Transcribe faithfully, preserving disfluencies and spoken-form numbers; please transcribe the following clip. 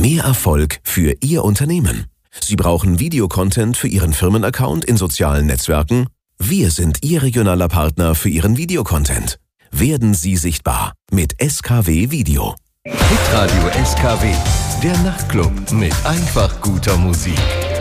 Mehr Erfolg für Ihr Unternehmen. Sie brauchen Videocontent für Ihren Firmenaccount in sozialen Netzwerken? Wir sind Ihr regionaler Partner für Ihren Videocontent. Werden Sie sichtbar mit S K W Video. Hitradio S K W, der Nachtclub mit einfach guter Musik.